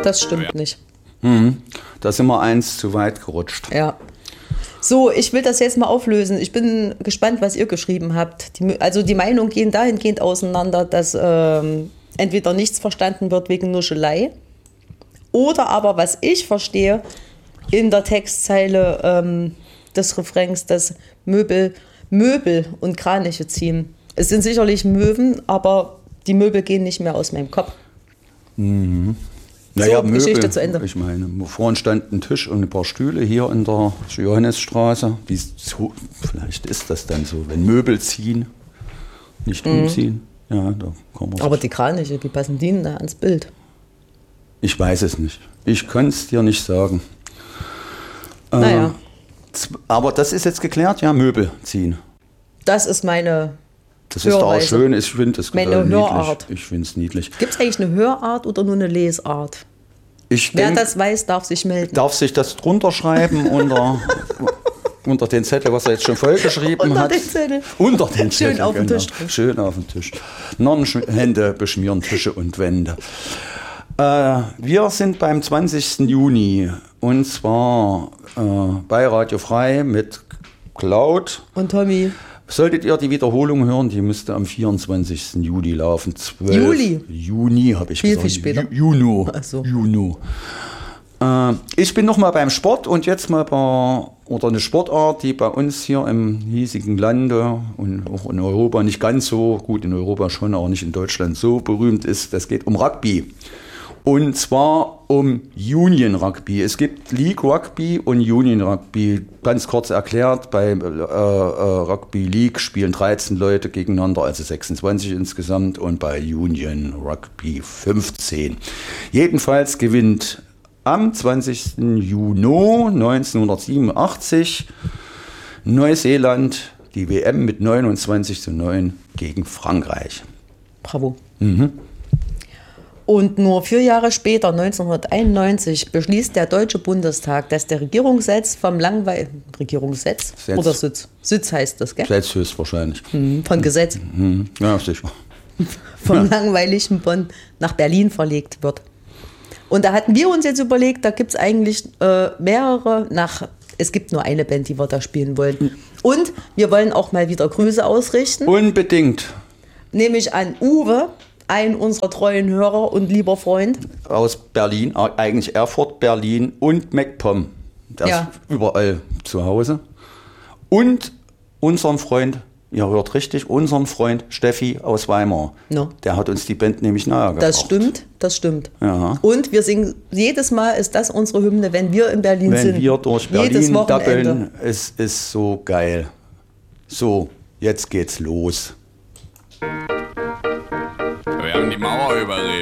Das stimmt nicht. Da sind wir eins zu weit gerutscht. Ja. So, ich will das jetzt mal auflösen. Ich bin gespannt, was ihr geschrieben habt. Die Meinungen gehen dahingehend auseinander, dass entweder nichts verstanden wird wegen Nuschelei oder aber, was ich verstehe, in der Textzeile des Refrains, dass Möbel und Kraniche ziehen. Es sind sicherlich Möwen, aber die Möbel gehen nicht mehr aus meinem Kopf. Naja, so, Möbel, Geschichte zu Ende. Ich meine, vorhin stand ein Tisch und ein paar Stühle hier in der Johannesstraße. Vielleicht ist das dann so, wenn Möbel ziehen, nicht umziehen. Ja, da kann man. Aber die Kraniche, wie passen die denn da ans Bild? Ich weiß es nicht. Ich kann es dir nicht sagen. Naja. Aber das ist jetzt geklärt, ja, Möbel ziehen. Das ist meine Das ist auch schön, ich finde es meine Hörart. Ich finde es niedlich. Gibt es eigentlich eine Hörart oder nur eine Lesart? Wer das weiß, darf sich melden. Darf sich das drunter schreiben unter den Zettel, was er jetzt schon vollgeschrieben hat. Unter den Zettel. Schön auf den Tisch. Schön auf den Tisch. Nonnenhände beschmieren Tische und Wände. Wir sind beim 20. Juni und zwar bei Radio Frei mit Cloud und Tommy. Solltet ihr die Wiederholung hören, die müsste am 24. Juli laufen. Juni habe ich viel, gesagt. Viel später. Juni. So. Juni. Ich bin noch mal beim Sport und jetzt mal eine Sportart, die bei uns hier im hiesigen Lande und auch in Europa nicht ganz so, gut in Europa schon, aber nicht in Deutschland so berühmt ist. Das geht um Rugby. Und zwar um Union Rugby. Es gibt League Rugby und Union Rugby. Ganz kurz erklärt, bei Rugby League spielen 13 Leute gegeneinander, also 26 insgesamt, und bei Union Rugby 15. Jedenfalls gewinnt am 20. Juni 1987 Neuseeland die WM mit 29:9 gegen Frankreich. Bravo. Und nur 4 Jahre später, 1991, beschließt der Deutsche Bundestag, dass der Regierungssitz Regierungssitz oder Sitz? Sitz heißt das, gell? Sitz höchstwahrscheinlich. Von Gesetz. Ja, sicher. Vom langweiligen Bonn nach Berlin verlegt wird. Und da hatten wir uns jetzt überlegt, da gibt es eigentlich mehrere, es gibt nur eine Band, die wir da spielen wollen. Und wir wollen auch mal wieder Grüße ausrichten. Unbedingt. Nämlich an Uwe, einen unserer treuen Hörer und lieber Freund. Aus Berlin, eigentlich Erfurt, Berlin und MacPom. Der ist überall zu Hause. Und unseren Freund, ihr hört richtig, unseren Freund Steffi aus Weimar. No. Der hat uns die Band nämlich nahegebracht. Das stimmt. Ja. Und wir singen, jedes Mal ist das unsere Hymne, wenn wir in Berlin sind. Wenn wir durch Berlin dappeln, es ist so geil. So, jetzt geht's los. Wir haben die Mauer überlebt.